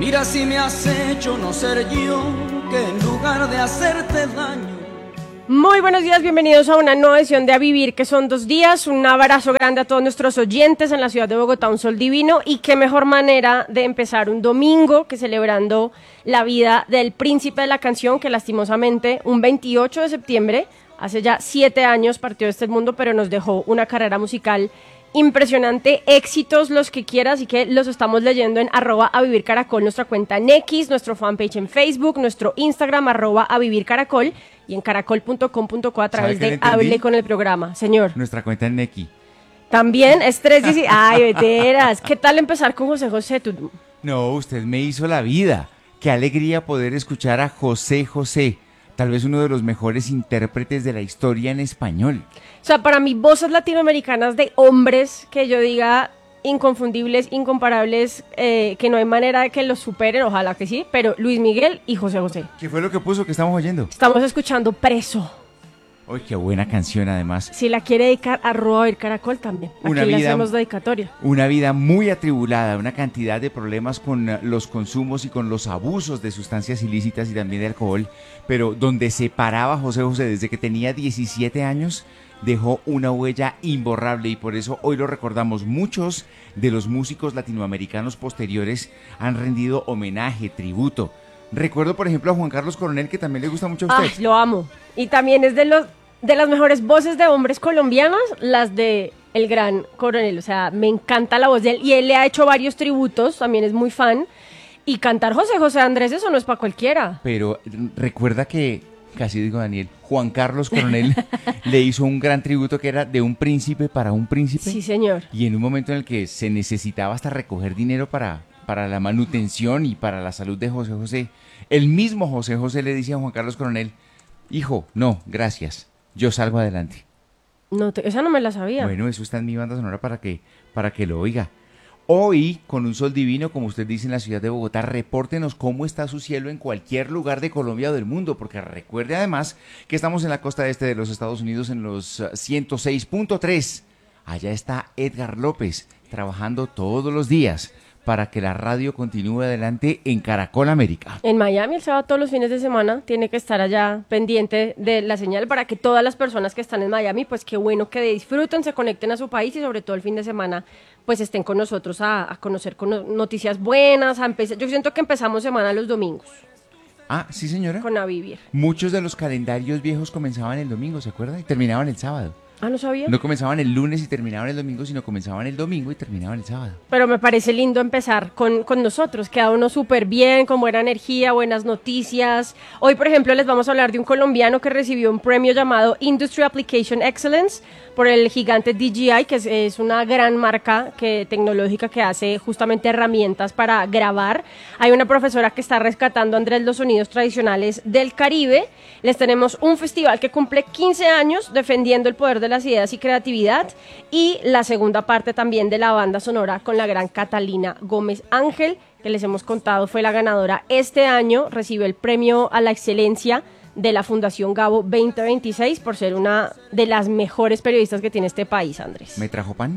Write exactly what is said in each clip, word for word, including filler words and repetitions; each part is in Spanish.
Mira si me has hecho no ser yo, que en lugar de hacerte daño. Muy buenos días, bienvenidos a una nueva edición de A Vivir, que son dos días. Un abrazo grande a todos nuestros oyentes en la ciudad de Bogotá, un sol divino. Y qué mejor manera de empezar un domingo que celebrando la vida del príncipe de la canción, que lastimosamente un veintiocho de septiembre, hace ya siete años, partió de este mundo, pero nos dejó una carrera musical impresionante, éxitos los que quiera, así que los estamos leyendo en arroba a vivir caracol, nuestra cuenta en X, nuestro fanpage en Facebook, nuestro Instagram arroba a vivir caracol y en caracol punto com punto co a través de Hable con el programa. Señor. Nuestra cuenta en X. También es tres diez. Ay, veteras. ¿Qué tal empezar con José José? Tú... No, usted me hizo la vida. Qué alegría poder escuchar a José José. Tal vez uno de los mejores intérpretes de la historia en español. O sea, para mí, voces latinoamericanas de hombres que yo diga inconfundibles, incomparables, eh, que no hay manera de que los superen, ojalá que sí, pero Luis Miguel y José José. ¿Qué fue lo que puso que estamos oyendo? Estamos escuchando Preso. ¡Uy, qué buena canción además! Si la quiere dedicar a arroba el caracol también. Una Aquí vida, le hacemos dedicatoria. Una vida muy atribulada, una cantidad de problemas con los consumos y con los abusos de sustancias ilícitas y también de alcohol, pero donde se paraba José José desde que tenía diecisiete años, dejó una huella imborrable y por eso hoy lo recordamos. Muchos de los músicos latinoamericanos posteriores han rendido homenaje, tributo. Recuerdo, por ejemplo, a Juan Carlos Coronel, que también le gusta mucho a usted. Ah, lo amo. Y también es de los de las mejores voces de hombres colombianos, las de el gran Coronel. O sea, me encanta la voz de él. Y él le ha hecho varios tributos, también es muy fan. Y cantar José José Andrés, eso no es para cualquiera. Pero recuerda que, casi digo Daniel, Juan Carlos Coronel le hizo un gran tributo que era de un príncipe para un príncipe. Sí, señor. Y en un momento en el que se necesitaba hasta recoger dinero para, para la manutención y para la salud de José José, el mismo José José le dice a Juan Carlos Coronel: hijo, no, gracias, yo salgo adelante. No, te, esa no me la sabía. Bueno, eso está en mi banda sonora para que, para que lo oiga. Hoy, con un sol divino, como usted dice, en la ciudad de Bogotá, repórtenos cómo está su cielo en cualquier lugar de Colombia o del mundo, porque recuerde además que estamos en la costa este de los Estados Unidos en los ciento seis punto tres. Allá está Edgar López, trabajando todos los días para que la radio continúe adelante en Caracol América. En Miami, el sábado, todos los fines de semana, tiene que estar allá pendiente de la señal para que todas las personas que están en Miami, pues qué bueno que disfruten, se conecten a su país y sobre todo el fin de semana, pues estén con nosotros a, a conocer con noticias buenas. A empezar. Yo siento que empezamos semana los domingos. Ah, sí, señora. Con A Vivir. Muchos de los calendarios viejos comenzaban el domingo, ¿se acuerda? Y terminaban el sábado. Ah, ¿no sabía? No comenzaban el lunes y terminaban el domingo, sino comenzaban el domingo y terminaban el sábado. Pero me parece lindo empezar con, con nosotros, queda uno súper bien, con buena energía, buenas noticias. Hoy, por ejemplo, les vamos a hablar de un colombiano que recibió un premio llamado Industry Application Excellence por el gigante D J I, que es, es una gran marca que, tecnológica que hace justamente herramientas para grabar. Hay una profesora que está rescatando, Andrés, los sonidos tradicionales del Caribe. Les tenemos un festival que cumple quince años defendiendo el poder de las ideas y creatividad, y la segunda parte también de la banda sonora con la gran Catalina Gómez Ángel, que les hemos contado fue la ganadora este año, recibió el premio a la excelencia de la Fundación Gabo veinte veintiséis por ser una de las mejores periodistas que tiene este país, Andrés. ¿Me trajo pan?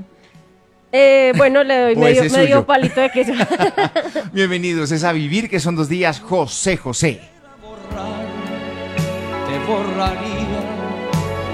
Eh, bueno, le doy medio, medio palito de queso. Bienvenidos, es A Vivir, que son dos días, José José. Te borraría